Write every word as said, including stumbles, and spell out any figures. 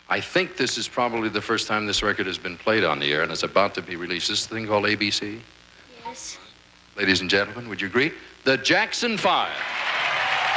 I think this is probably the first time this record has been played on the air, and it's about to be released. This thing called A B C? Yes. Ladies and gentlemen, would you greet the Jackson Five?